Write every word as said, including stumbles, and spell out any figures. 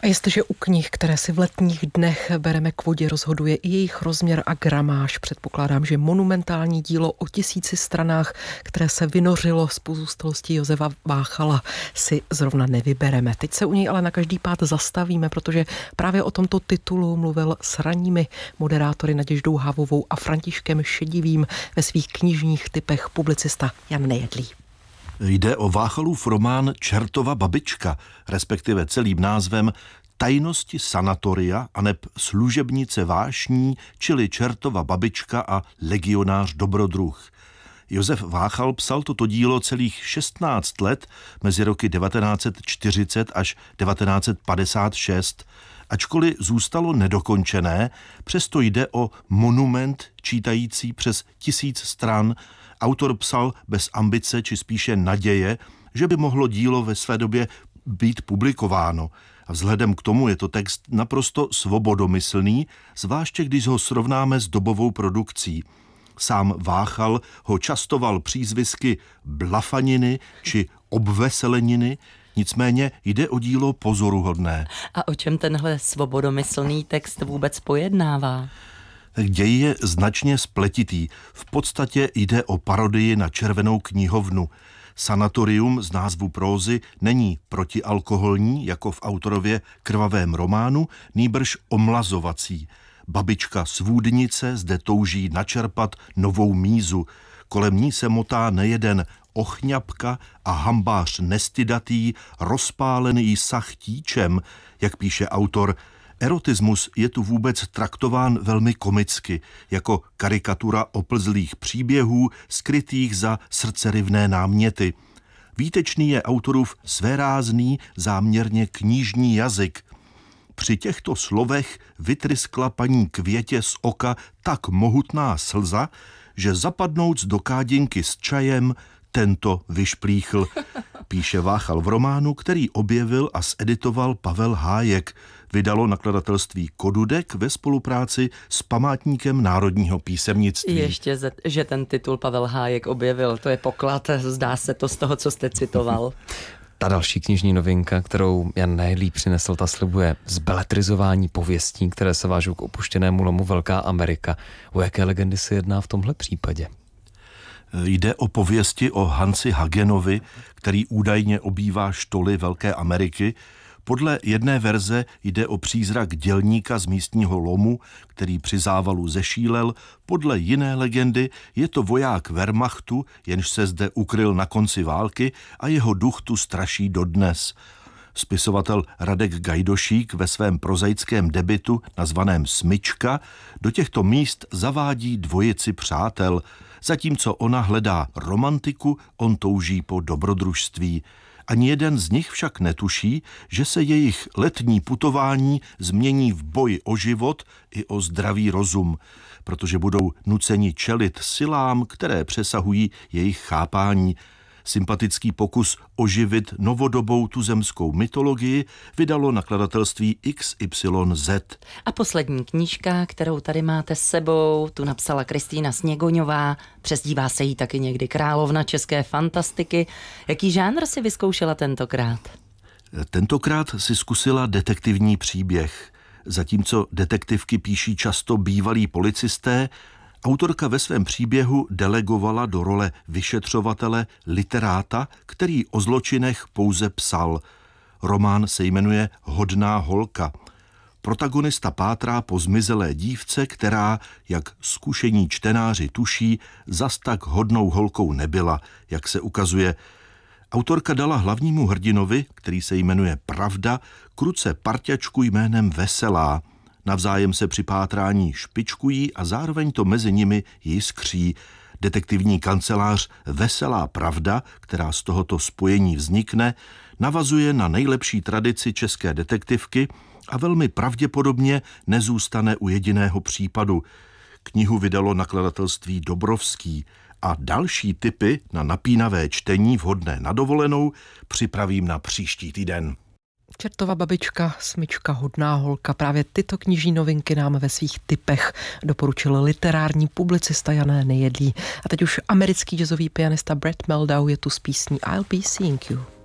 A jestliže u knih, které si v letních dnech bereme k vodě, rozhoduje i jejich rozměr a gramáž, předpokládám, že monumentální dílo o tisíci stranách, které se vynořilo z pozůstalosti Josefa Váchala, si zrovna nevybereme. Teď se u něj ale na každý pád zastavíme, protože právě o tomto titulu mluvil s ranními moderátory Naděždou Havovou a Františkem Šedivým ve svých knižních typech publicista Jan Nejedlý. Jde o Váchalův román Čertova babička, respektive celým názvem Tajnosti sanatoria aneb Služebnice vášní, čili Čertova babička a legionář dobrodruh. Josef Váchal psal toto dílo celých šestnáct let mezi roky devatenáct set čtyřicet až devatenáct set padesát šest. Ačkoliv zůstalo nedokončené, přesto jde o monument čítající přes tisíc stran. Autor psal bez ambice, či spíše naděje, že by mohlo dílo ve své době být publikováno. A vzhledem k tomu je to text naprosto svobodomyslný, zvláště když ho srovnáme s dobovou produkcí. Sám Váchal ho častoval přízvisky blafaniny či obveseleniny, nicméně jde o dílo pozoruhodné. A o čem tenhle svobodomyslný text vůbec pojednává? Děj je značně spletitý. V podstatě jde o parodii na Červenou knihovnu. Sanatorium z názvu prózy není protialkoholní, jako v autorově krvavém románu, nýbrž omlazovací. Babička svůdnice zde touží načerpat novou mízu. Kolem ní se motá nejeden ochňapka a hambář nestydatý, rozpálený sachtíčem, jak píše autor. Erotismus je tu vůbec traktován velmi komicky, jako karikatura oplzlých příběhů, skrytých za srdcerivné náměty. Výtečný je autorův svérázný, záměrně knížní jazyk. Při těchto slovech vytryskla paní Květě z oka tak mohutná slza, že zapadnouc do kádinky s čajem, tento vyšplíchl, píše Váchal v románu, který objevil a zeditoval Pavel Hájek. Vydalo nakladatelství Kodudek ve spolupráci s Památníkem národního písemnictví. Ještě, že ten titul Pavel Hájek objevil, to je poklad, zdá se to z toho, co jste citoval. Ta další knižní novinka, kterou Jan Nejedlý přinesl, ta slibuje zbeletrizování pověstí, které se vážou k opuštěnému lomu Velká Amerika. O jaké legendy se jedná v tomhle případě? Jde o pověsti o Hansi Hagenovi, který údajně obývá štoly Velké Ameriky. Podle jedné verze jde o přízrak dělníka z místního lomu, který při závalu zešílel. Podle jiné legendy je to voják Wehrmachtu, jenž se zde ukryl na konci války a jeho duch tu straší dodnes. Spisovatel Radek Gajdošík ve svém prozaickém debutu nazvaném Smyčka do těchto míst zavádí dvojici přátel. Zatímco ona hledá romantiku, on touží po dobrodružství. Ani jeden z nich však netuší, že se jejich letní putování změní v boji o život i o zdravý rozum, protože budou nuceni čelit silám, které přesahují jejich chápání. Sympatický pokus oživit novodobou tuzemskou mytologii vydalo nakladatelství X Y Z. A poslední knížka, kterou tady máte s sebou, tu napsala Kristýna Sněgoňová, přezdívá se jí taky někdy královna české fantastiky. Jaký žánr si vyzkoušela tentokrát? Tentokrát si zkusila detektivní příběh. Zatímco detektivky píší často bývalí policisté, autorka ve svém příběhu delegovala do role vyšetřovatele literáta, který o zločinech pouze psal. Román se jmenuje Hodná holka. Protagonista pátrá po zmizelé dívce, která, jak zkušení čtenáři tuší, zas tak hodnou holkou nebyla, jak se ukazuje. Autorka dala hlavnímu hrdinovi, který se jmenuje Pravda, kruce parťačku jménem Veselá. Navzájem se při pátrání špičkují a zároveň to mezi nimi jiskří. Detektivní kancelář Veselá Pravda, která z tohoto spojení vznikne, navazuje na nejlepší tradici české detektivky a velmi pravděpodobně nezůstane u jediného případu. Knihu vydalo nakladatelství Dobrovský a další tipy na napínavé čtení vhodné na dovolenou připravím na příští týden. Čertova babička, Smyčka, Hodná holka. Právě tyto knižní novinky nám ve svých tipech doporučil literární publicista Jan Nejedlý. A teď už americký jazzový pianista Brett Meldau je tu s písní I'll Be Seeing You.